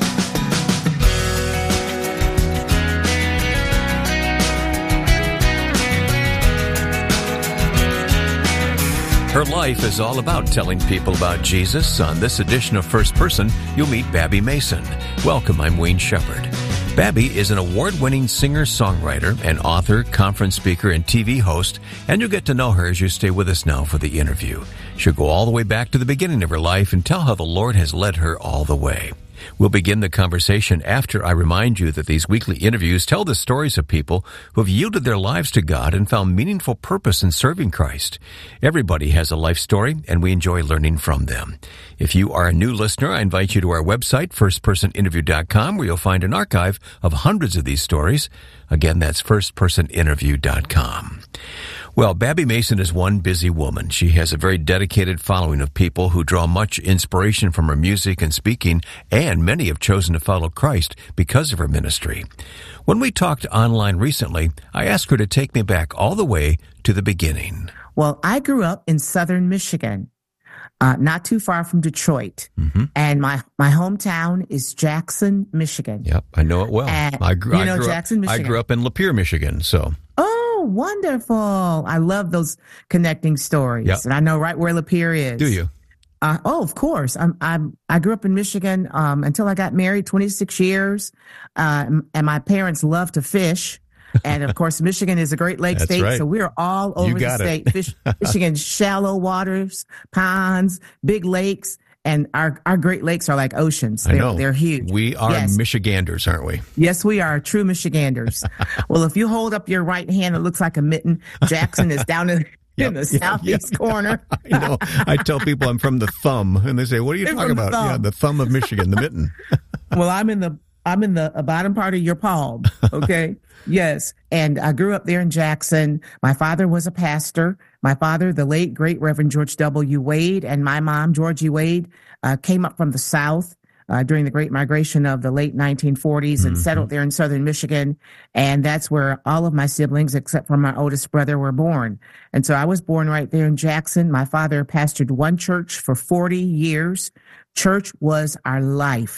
Her life is all about telling people about Jesus. On this edition of First Person, you'll meet Babby Mason. Welcome, I'm Wayne Shepherd. Babby is an award-winning singer-songwriter and author, conference speaker, and T V host, and you'll get to know her as you stay with us now for the interview. She'll go all the way back to the beginning of her life and tell how the Lord has led her all the way. We'll begin the conversation after I remind you that these weekly interviews tell the stories of people who have yielded their lives to God and found meaningful purpose in serving Christ. Everybody has a life story, and we enjoy learning from them. If you are a new listener, I invite you to our website, first person interview dot com, where you'll find an archive of hundreds of these stories. Again, that's first person interview dot com. Well, Babby Mason is one busy woman. She has a very dedicated following of people who draw much inspiration from her music and speaking, and many have chosen to follow Christ because of her ministry. When we talked online recently, I asked her to take me back all the way to the beginning. Well, I grew up in southern Michigan, uh, not too far from Detroit. Mm-hmm. And my, my hometown is Jackson, Michigan. Yep, I know it well. And, I grew, you know I grew Jackson, up, Michigan. I grew up in Lapeer, Michigan, so... Oh, wonderful. I love those connecting stories. Yep. And I know right where Lapeer is. Do you? Uh, oh, of course. I'm, I'm, I grew up in Michigan um, until I got married, twenty-six years. Uh, and my parents love to fish. And, of course, Michigan is a Great Lakes state, right. So we're all over the state. Fish, Michigan, shallow waters, ponds, big lakes. And our, our Great Lakes are like oceans. They're, I know. They're huge. We are yes. Michiganders, aren't we? Yes, we are true Michiganders. Well, if you hold up your right hand, it looks like a mitten. Jackson is down in, yep, in the yep, southeast yep. corner. I know. I tell people I'm from the thumb, and they say, "What are you You're talking about?" Yeah, the thumb of Michigan, the mitten. Well, I'm in the I'm in the bottom part of your palm. Okay. Yes. And I grew up there in Jackson. My father was a pastor. My father, the late, great Reverend George W. Wade, and my mom, Georgie Wade, uh, came up from the South uh, during the Great Migration of the late nineteen forties and mm-hmm. settled there in southern Michigan. And that's where all of my siblings, except for my oldest brother, were born. And so I was born right there in Jackson. My father pastored one church for forty years. Church was our life.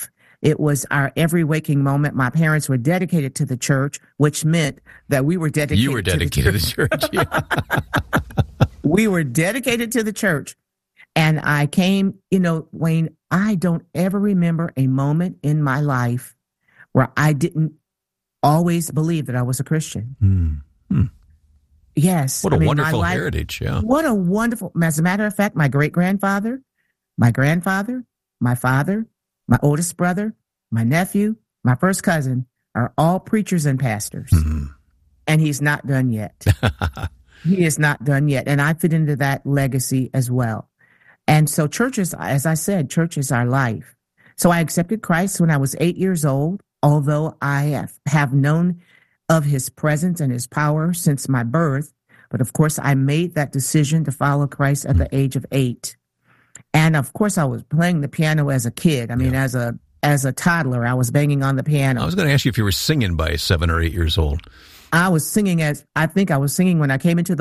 It was our every waking moment. My parents were dedicated to the church, which meant that we were dedicated You were dedicated to the church. to the church. We were dedicated to the church. And I came, you know, Wayne, I don't ever remember a moment in my life where I didn't always believe that I was a Christian. Mm-hmm. Yes. What a I mean, wonderful my life, heritage, yeah. What a wonderful, as a matter of fact, my great-grandfather, my grandfather, my father, my oldest brother, my nephew, my first cousin are all preachers and pastors. Mm-hmm. And he's not done yet. He is not done yet. And I fit into that legacy as well. And so churches, as I said, church is our life. So I accepted Christ when I was eight years old, although I have, have known of his presence and his power since my birth. But of course, I made that decision to follow Christ at the age of eight. And of course, I was playing the piano as a kid. I mean, yeah. as a as a toddler, I was banging on the piano. I was going to ask you if you were singing by seven or eight years old. I was singing as, I think I was singing when I came into the